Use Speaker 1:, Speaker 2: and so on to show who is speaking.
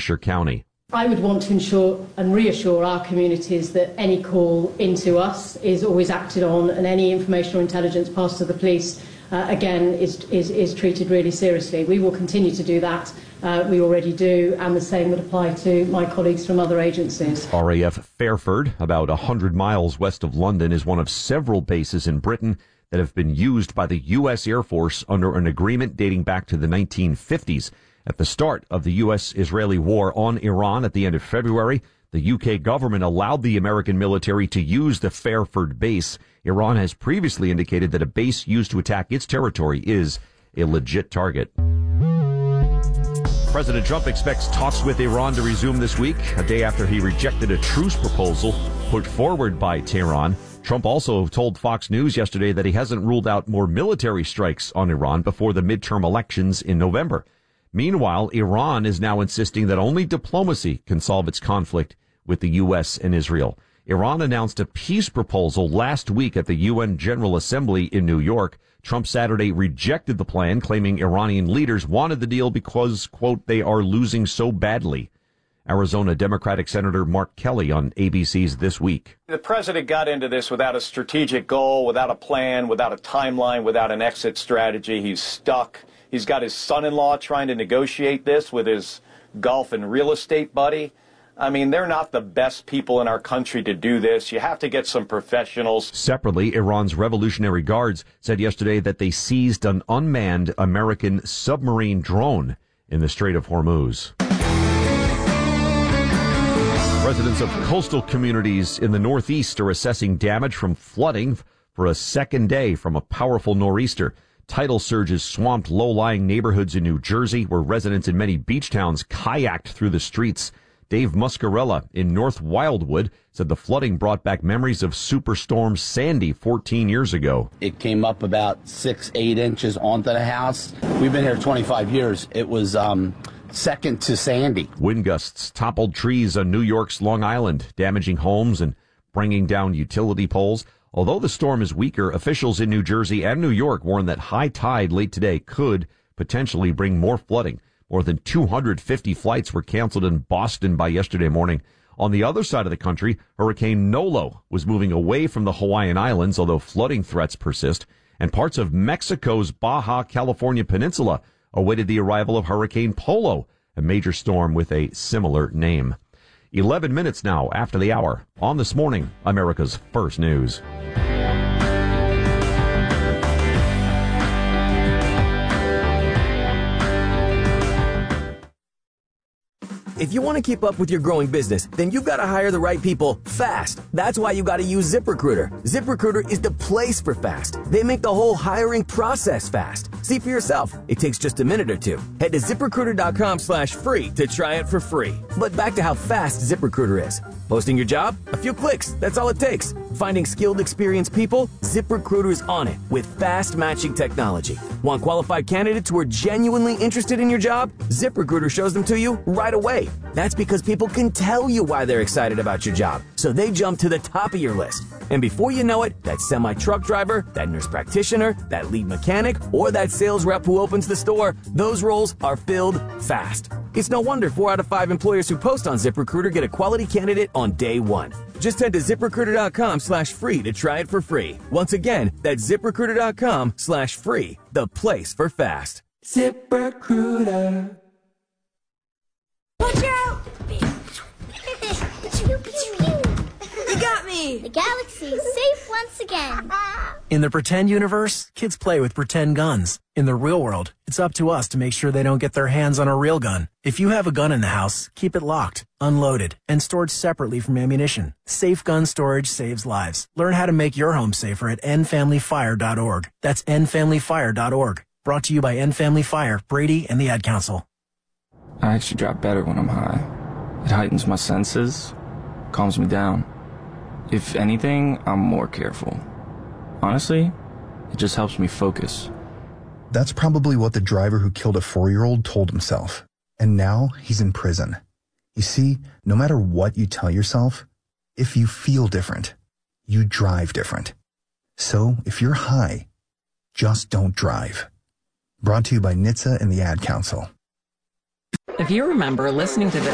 Speaker 1: Lancashire County.
Speaker 2: I would want to ensure and reassure our communities that any call into us is always acted on, and any information or intelligence passed to the police, again, is treated really seriously. We will continue to do that. We already do, and the same would apply to my colleagues from other agencies.
Speaker 1: RAF Fairford, about 100 miles west of London, is one of several bases in Britain that have been used by the U.S. Air Force under an agreement dating back to the 1950s. At the start of the U.S.-Israeli war on Iran at the end of February, the U.K. government allowed the American military to use the Fairford base. Iran has previously indicated that a base used to attack its territory is a legit target. President Trump expects talks with Iran to resume this week, a day after he rejected a truce proposal put forward by Tehran. Trump also told Fox News yesterday that he hasn't ruled out more military strikes on Iran before the midterm elections in November. Meanwhile, Iran is now insisting that only diplomacy can solve its conflict with the U.S. and Israel. Iran announced a peace proposal last week at the UN General Assembly in New York. Trump Saturday rejected the plan, claiming Iranian leaders wanted the deal because, quote, they are losing so badly. Arizona Democratic Senator Mark Kelly on ABC's This Week.
Speaker 3: The president got into this without a strategic goal, without a plan, without a timeline, without an exit strategy. He's stuck. He's got his son-in-law trying to negotiate this with his golf and real estate buddy. I mean, they're not the best people in our country to do this. You have to get some professionals.
Speaker 1: Separately, Iran's Revolutionary Guards said yesterday that they seized an unmanned American submarine drone in the Strait of Hormuz. Residents of coastal communities in the Northeast are assessing damage from flooding for a second day from a powerful nor'easter. Tidal surges swamped low-lying neighborhoods in New Jersey, where residents in many beach towns kayaked through the streets. Dave Muscarella in North Wildwood said the flooding brought back memories of Superstorm Sandy 14 years ago.
Speaker 4: It came up about 6-8 inches onto the house. We've been here 25 years. It was second to Sandy.
Speaker 1: Wind gusts toppled trees on New York's Long Island, damaging homes and bringing down utility poles. Although the storm is weaker, officials in New Jersey and New York warn that high tide late today could potentially bring more flooding. More than 250 flights were canceled in Boston by yesterday morning. On the other side of the country, Hurricane Nolo was moving away from the Hawaiian Islands, although flooding threats persist. And parts of Mexico's Baja California Peninsula awaited the arrival of Hurricane Polo, a major storm with a similar name. 11 minutes now after the hour. On This Morning, America's First News.
Speaker 5: If you want to keep up with your growing business, then you've got to hire the right people fast. That's why you got to use ZipRecruiter. ZipRecruiter is the place for fast. They make the whole hiring process fast. See for yourself. It takes just a minute or two. Head to ZipRecruiter.com/free to try it for free. But back to how fast ZipRecruiter is. Posting your job? A few clicks. That's all it takes. Finding skilled, experienced people? ZipRecruiter is on it with fast matching technology. Want qualified candidates who are genuinely interested in your job? ZipRecruiter shows them to you right away. That's because people can tell you why they're excited about your job, so they jump to the top of your list. And before you know it, that semi-truck driver, that nurse practitioner, that lead mechanic, or that sales rep who opens the store, those roles are filled fast. It's no wonder 4 out of 5 employers who post on ZipRecruiter get a quality candidate on day one. Just head to ZipRecruiter.com/free to try it for free. Once again, that's ZipRecruiter.com/free, the place for fast. ZipRecruiter.
Speaker 6: Watch out! You got me!
Speaker 7: The galaxy is safe once again.
Speaker 8: In the pretend universe, kids play with pretend guns. In the real world, it's up to us to make sure they don't get their hands on a real gun. If you have a gun in the house, keep it locked, unloaded, and stored separately from ammunition. Safe gun storage saves lives. Learn how to make your home safer at endfamilyfire.org. That's endfamilyfire.org. Brought to you by End Family Fire, Brady, and the Ad Council.
Speaker 9: I actually drive better when I'm high. It heightens my senses, calms me down. If anything, I'm more careful. Honestly, it just helps me focus.
Speaker 10: That's probably what the driver who killed a 4-year-old told himself. And now he's in prison. You see, no matter what you tell yourself, if you feel different, you drive different. So if you're high, just don't drive. Brought to you by NHTSA and the Ad Council.
Speaker 11: If you remember listening to this